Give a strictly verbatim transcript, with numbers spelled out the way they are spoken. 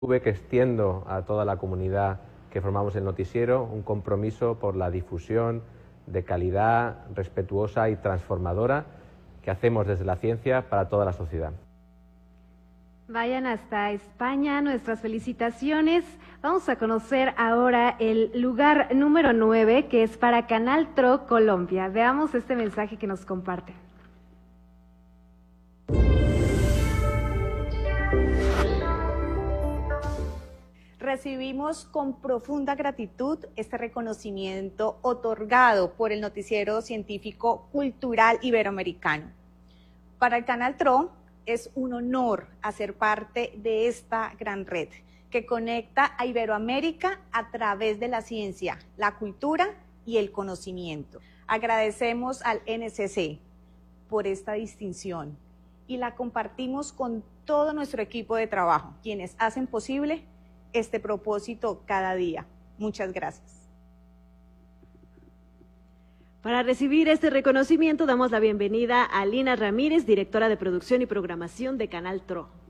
que extiendo a toda la comunidad que formamos el noticiero un compromiso por la difusión de calidad, respetuosa y transformadora que hacemos desde la ciencia para toda la sociedad. Vayan hasta España, nuestras felicitaciones. Vamos a conocer ahora el lugar número nueve, que es para Canal Tro Colombia. Veamos este mensaje que nos comparte. Recibimos con profunda gratitud este reconocimiento otorgado por el Noticiero Científico Cultural Iberoamericano. Para el Canal Tro es un honor hacer parte de esta gran red que conecta a Iberoamérica a través de la ciencia, la cultura y el conocimiento. Agradecemos al N C C por esta distinción y la compartimos con todo nuestro equipo de trabajo, quienes hacen posible este propósito cada día. Muchas gracias. Para recibir este reconocimiento damos la bienvenida a Lina Ramírez, directora de Producción y Programación de Canal Tro.